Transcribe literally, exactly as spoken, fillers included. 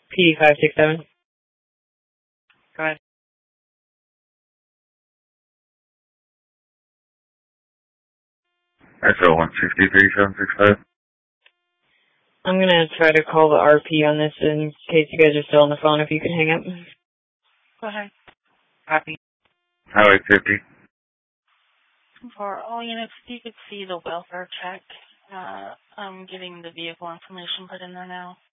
P D five six seven. Go ahead. S O one six three seven six five. I'm going to try to call the R P on this in case you guys are still on the phone, if you can hang up. Go ahead. Copy. Highway fifty. For all units, if you could see the welfare check, uh, I'm getting the vehicle information put in there now.